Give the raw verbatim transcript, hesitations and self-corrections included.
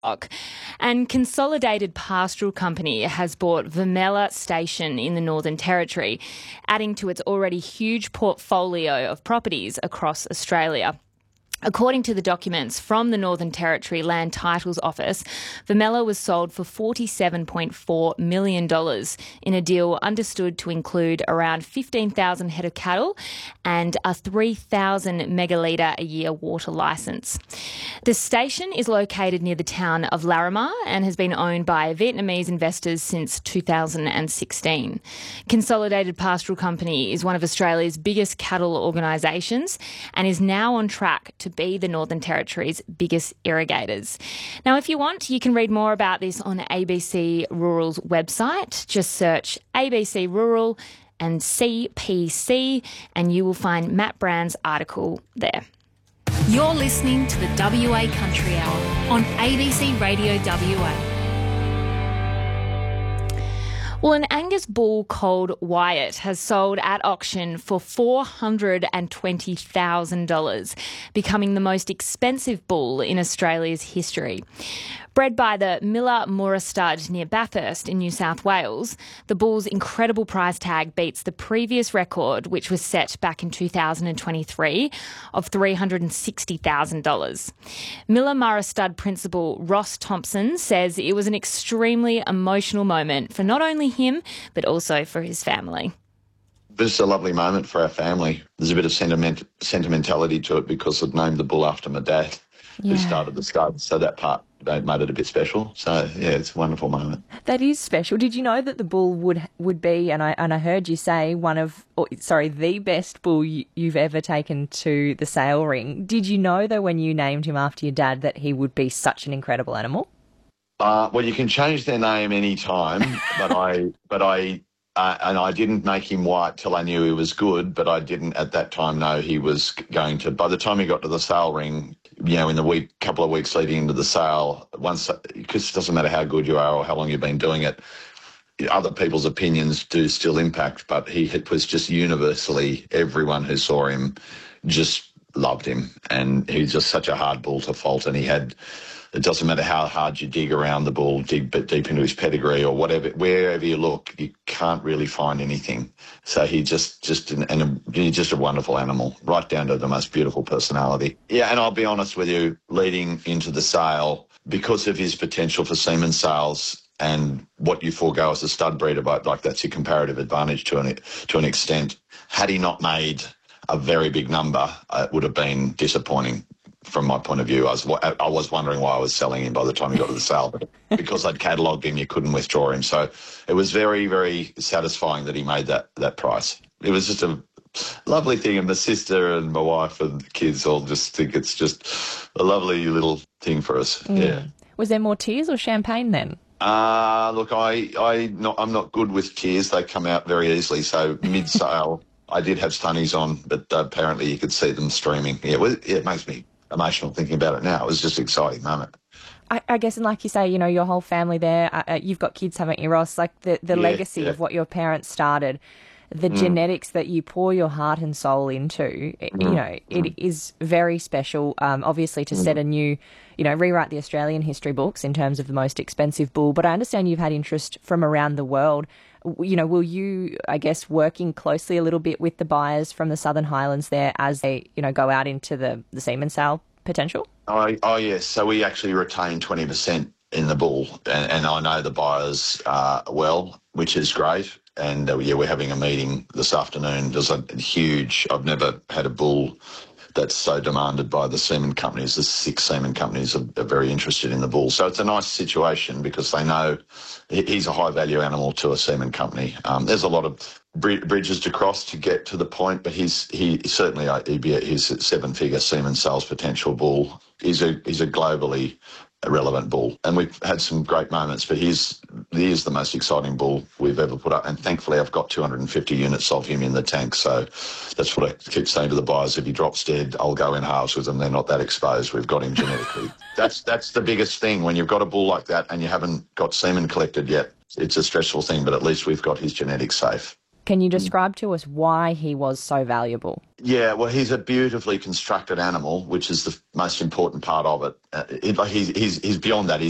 And Consolidated Pastoral Company has bought Vermella Station in the Northern Territory, adding to its already huge portfolio of properties across Australia. According to the documents from the Northern Territory Land Titles Office, Vermella was sold for forty-seven point four million dollars in a deal understood to include around fifteen thousand head of cattle and a three thousand megalitre a year water licence. The station is located near the town of Larimar and has been owned by Vietnamese investors since two thousand sixteen. Consolidated Pastoral Company is one of Australia's biggest cattle organisations and is now on track to be the Northern Territory's biggest irrigators. Now, if you want, you can read more about this on A B C Rural's website. Just search A B C Rural and C P C and you will find Matt Brand's article there. You're listening to the W A Country Hour on A B C Radio W A. Well, an Angus bull called Wyatt has sold at auction for four hundred twenty thousand dollars, becoming the most expensive bull in Australia's history. Bred by the Miller Moora Stud near Bathurst in New South Wales, the bull's incredible price tag beats the previous record, which was set back in two thousand twenty-three, of three hundred sixty thousand dollars. Miller Moora Stud principal Ross Thompson says it was an extremely emotional moment for not only him, but also for his family. It's a lovely moment for our family. There's a bit of sentiment, sentimentality to it because I'd named the bull after my dad, Yeah. who started the stud, so that part made it a bit special. So, yeah, it's a wonderful moment. That is special. Did you know that the bull would would be, and I and I heard you say, one of, or, sorry, the best bull you, you've ever taken to the sale ring. Did you know, though, when you named him after your dad, that he would be such an incredible animal? Uh, well, you can change their name any time, but I, but I, uh, and I didn't make him white till I knew he was good, but I didn't at that time know he was going to. By the time he got to the sale ring, you know, in the week, couple of weeks leading into the sale, once, because it doesn't matter how good you are or how long you've been doing it, other people's opinions do still impact, but he it was just universally, everyone who saw him just loved him, and he's just such a hard bull to fault, and he had, it doesn't matter how hard you dig around the bull, dig bit deep into his pedigree or whatever, wherever you look, you can't really find anything. So he just, just an, and a, he's just a wonderful animal, right down to the most beautiful personality. Yeah, and I'll be honest with you, leading into the sale, because of his potential for semen sales and what you forego as a stud breeder, but like that's your comparative advantage to an to an extent. Had he not made a very big number, it would have been disappointing. From my point of view, I was I was wondering why I was selling him by the time he got to the sale, but because I'd catalogued him, you couldn't withdraw him. So it was very, very satisfying that he made that that price. It was just a lovely thing, and my sister and my wife and the kids all just think it's just a lovely little thing for us. Mm. Yeah. Was there more tears or champagne then? Uh, look, I, I not, I'm not good with tears. They come out very easily, so mid-sale I did have stunnies on, but uh, apparently you could see them streaming. Yeah, it, was, it makes me emotional thinking about it now. It was just an exciting moment. I, I guess, and like you say, you know, your whole family there, uh, you've got kids, haven't you, Ross? Like the, the yeah, legacy yeah. of what your parents started, the mm. genetics that you pour your heart and soul into, mm. you know, it mm. is very special, um, obviously, to mm. set a new, you know, rewrite the Australian history books in terms of the most expensive bull. But I understand you've had interest from around the world. You know, will you, I guess, working closely a little bit with the buyers from the Southern Highlands there as they, you know, go out into the, the semen sale potential? Oh, oh, yes. So we actually retain twenty percent in the bull, and, and I know the buyers uh, well, which is great. And, uh, yeah, we're having a meeting this afternoon. There's a huge, I've never had a bull that's so demanded by the semen companies. The six semen companies are, are very interested in the bull. So it's a nice situation because they know he's a high-value animal to a semen company. Um, there's a lot of bridges to cross to get to the point, but he's he certainly he'd be a, he's a seven-figure semen sales potential bull. He's a he's a globally relevant bull, and we've had some great moments, but he's he is the most exciting bull we've ever put up, and thankfully I've got two hundred fifty units of him in the tank, so that's what I keep saying to the buyers: if he drops dead, I'll go in halves with him. They're not that exposed. We've got him genetically. that's that's the biggest thing when you've got a bull like that and you haven't got semen collected yet. It's a stressful thing, but at least we've got his genetics safe. Can you describe to us why he was so valuable? Yeah, well, he's a beautifully constructed animal, which is the most important part of it. Uh, it he's, he's, he's beyond that. He's